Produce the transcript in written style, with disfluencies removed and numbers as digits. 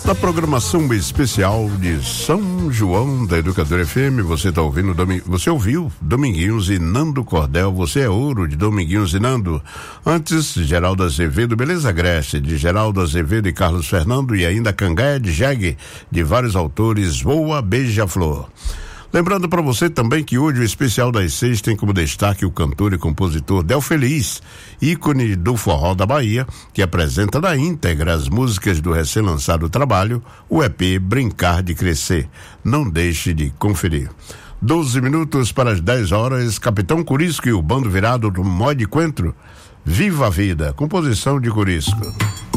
Na programação especial de São João da Educadora FM, você ouviu Dominguinhos e Nando Cordel, Você é Ouro, de Dominguinhos e Nando. Antes, Geraldo Azevedo, Beleza Grécia, de Geraldo Azevedo e Carlos Fernando, e ainda Cangaia de Jegue, de vários autores, Voa Beija-Flor. Lembrando para você também que hoje o especial das 6 tem como destaque o cantor e compositor Del Feliz, ícone do forró da Bahia, que apresenta na íntegra as músicas do recém-lançado trabalho, o EP Brincar de Crescer. Não deixe de conferir. 12 minutos para as 10 horas, Capitão Curisco e o bando virado do Mói de Coentro, Viva a Vida, composição de Curisco.